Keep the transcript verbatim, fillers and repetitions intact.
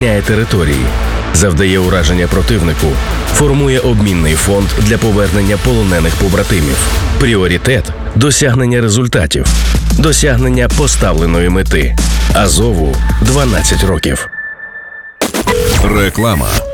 території, завдає ураження противнику, формує обмінний фонд для повернення полонених побратимів. Пріоритет – досягнення результатів, досягнення поставленої мети. Азову – дванадцять років. Реклама.